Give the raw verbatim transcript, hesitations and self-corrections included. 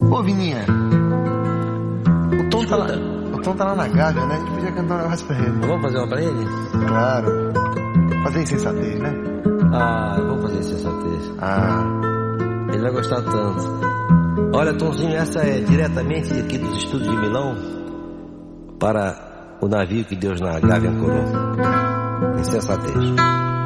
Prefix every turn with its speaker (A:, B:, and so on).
A: Ô, Vininha, o Tom, tá lá, o Tom tá lá na Gávea, né? A gente podia cantar um negócio pra ele.
B: Vamos fazer uma pra ele?
A: Claro. Fazer insensatez, né?
B: Ah, eu vou fazer insensatez.
A: Ah.
B: Ele vai gostar tanto. Olha, Tomzinho, essa é diretamente aqui dos estúdios de Milão para o navio que Deus na Gávea ancorou. Insensatez.